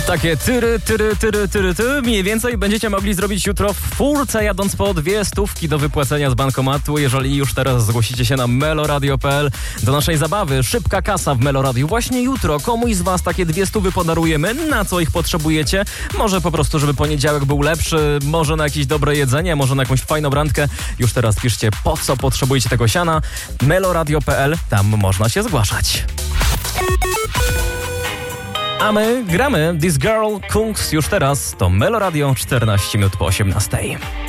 Takie tyry, mniej więcej będziecie mogli zrobić jutro w furce, jadąc po 200 do wypłacenia z bankomatu, jeżeli już teraz zgłosicie się na meloradio.pl do naszej zabawy. Szybka kasa w Meloradiu. Właśnie jutro komuś z was takie 200 podarujemy. Na co ich potrzebujecie? Może po prostu, żeby poniedziałek był lepszy, może na jakieś dobre jedzenie, może na jakąś fajną randkę. Już teraz piszcie, po co potrzebujecie tego siana. meloradio.pl, tam można się zgłaszać. A my gramy This Girl Kungs już teraz. To Meloradio, 14 minut po 18.